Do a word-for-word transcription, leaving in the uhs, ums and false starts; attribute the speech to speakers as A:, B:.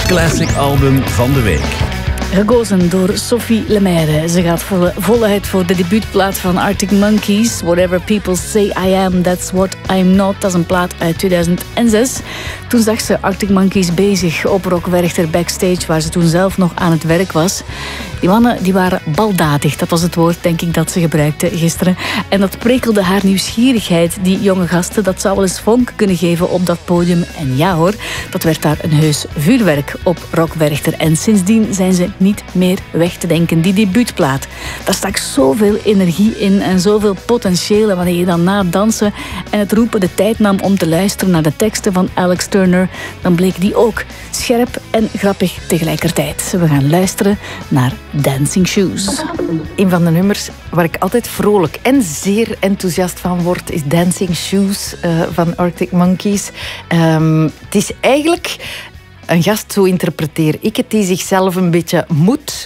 A: Classic album van de week.
B: Gekozen door Sophie Lemaire. Ze gaat volle, voluit voor de debuutplaat van Arctic Monkeys. Whatever people say I am, that's what I'm not. Dat is een plaat uit tweeduizend zes. Toen zag ze Arctic Monkeys bezig op Rock Werchter backstage, waar ze toen zelf nog aan het werk was. Die mannen die waren baldadig, dat was het woord, denk ik, dat ze gebruikte gisteren. En dat prikkelde haar nieuwsgierigheid. Die jonge gasten, dat zou wel eens vonk kunnen geven op dat podium. En ja hoor, dat werd daar een heus vuurwerk op Rock Werchter. En sindsdien zijn ze niet meer weg te denken. Die debuutplaat, daar stak zoveel energie in en zoveel potentieel. En wanneer je dan na het dansen en het roepen de tijd nam om te luisteren naar de teksten van Alex Turner, dan bleek die ook scherp en grappig tegelijkertijd. We gaan luisteren naar Dancing Shoes.
C: Een van de nummers waar ik altijd vrolijk en zeer enthousiast van word is Dancing Shoes uh, van Arctic Monkeys. Um, het is eigenlijk een gast, zo interpreteer ik het, die zichzelf een beetje moet